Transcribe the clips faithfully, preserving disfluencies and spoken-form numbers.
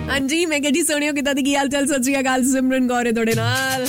हाँ जी, मैं कहती सोनियो किता दी की हाल चाल, सत श्री अकाल, सिमरन गौर है थोड़े नाल।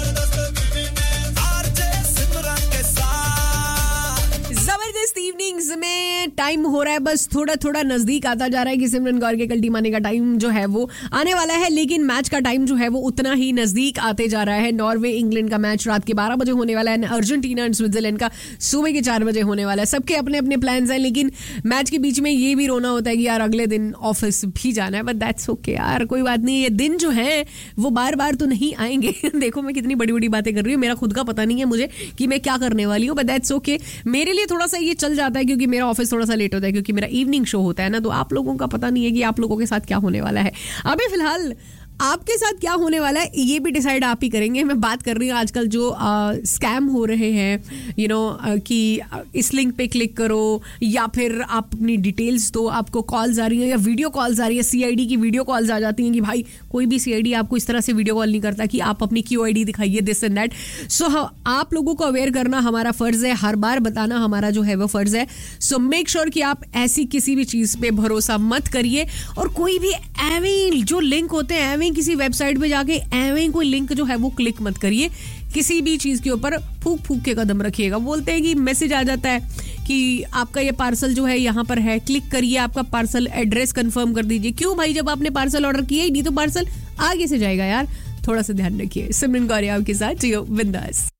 जबरदस्त इवनिंग्स में टाइम हो रहा है, बस थोड़ा थोड़ा नजदीक आता जा रहा है कि सिमरन गौर के कल्टी मारने का टाइम जो है वो आने वाला है, लेकिन मैच का टाइम जो है वो उतना ही नजदीक आते जा रहा है। नॉर्वे इंग्लैंड का मैच रात के बारह बजे होने वाला है, अर्जेंटीना एंड स्विट्जरलैंड का सुबह के चार बजे होने वाला है। सबके अपने अपने प्लान्स हैं, लेकिन मैच के बीच में ये भी रोना होता है कि यार अगले दिन ऑफिस भी जाना है, बट दैट्स ओके यार, कोई बात नहीं। ये दिन जो है वो बार बार तो नहीं आएंगे। देखो मैं कितनी बड़ी बड़ी बातें कर रही हूँ, मेरा खुद का पता नहीं है मुझे कि मैं क्या करने वाली हूँ, बट दैट्स ओके। मेरे लिए थोड़ा सा ये चल जाता है क्योंकि मेरा ऑफिस थोड़ा सा लेट होता है, क्योंकि मेरा इवनिंग शो होता है ना, तो आप लोगों का पता नहीं है कि आप लोगों के साथ क्या होने वाला है। अभी फिलहाल आपके साथ क्या होने वाला है ये भी डिसाइड आप ही करेंगे। मैं बात कर रही हूँ आजकल जो स्कैम हो रहे हैं, यू नो कि इस लिंक पे क्लिक करो या फिर आप अपनी डिटेल्स दो, आपको कॉल्स आ रही हैं या वीडियो कॉल्स आ रही है, सीआईडी की वीडियो कॉल्स आ जाती हैं कि भाई कोई भी सीआईडी आपको इस तरह से वीडियो कॉल नहीं करता कि आप अपनी क्यूआईडी दिखाइए, दिस एंड दैट। सो आप लोगों को अवेयर करना हमारा फर्ज है, हर बार बताना हमारा जो है वो फर्ज है। सो मेक श्योर कि आप ऐसी किसी भी चीज पे भरोसा मत करिए, और कोई भी एवें जो लिंक होते हैं एवें किसी वेबसाइट पे जाके एवें कोई लिंक जो है वो क्लिक मत करिए। किसी भी चीज के ऊपर फूक फूक के कदम रखिएगा। बोलते हैं कि मैसेज आ जाता है कि आपका ये पार्सल जो है यहाँ पर है, क्लिक करिए, आपका पार्सल एड्रेस कंफर्म कर दीजिए। क्यों भाई, जब आपने पार्सल ऑर्डर किया ही नहीं तो पार्सल आगे से जाएगा यार, थोड़ा सा ध्यान रखिए। सिमरन गौर आपके साथ जियो बिंदास।